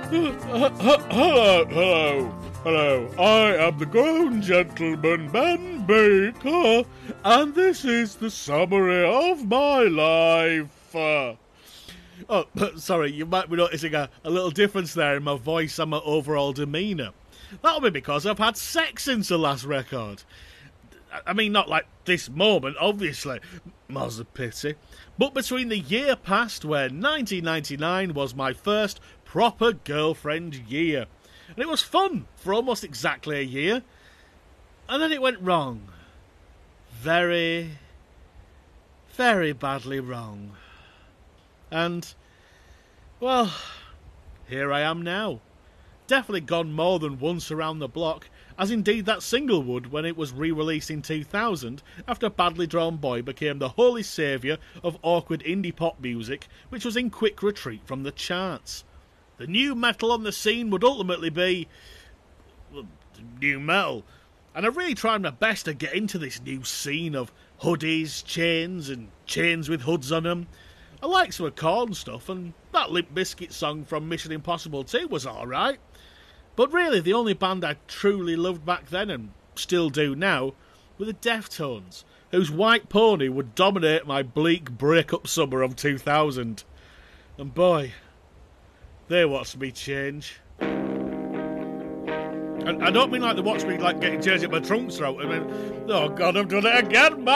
Hello. I am the grown gentleman Ben Baker, and this is the summary of my life. Sorry, you might be noticing a little difference there in my voice and my overall demeanour. That'll be because I've had sex since the last record. I mean, not like this moment, obviously, more's a pity, but between the year past where 1999 was my first proper girlfriend year. And it was fun for almost exactly a year. And then it went wrong. Very, very badly wrong. And, well, here I am now. Definitely gone more than once around the block, as indeed that single would when it was re-released in 2000 after Badly Drawn Boy became the holy saviour of awkward indie pop music, which was in quick retreat from the charts. The new metal on the scene would ultimately be new metal, and I really tried my best to get into this new scene of hoodies, chains, and chains with hoods on them. I like some of Korn stuff, and that Limp Bizkit song from Mission Impossible 2 was alright. But really, the only band I truly loved back then, and still do now, were the Deftones, whose White Pony would dominate my bleak break-up summer of 2000. And boy, they watched me change. And I don't mean like they watched me like getting changed at my trunk throat. I mean, oh God, I've done it again, man!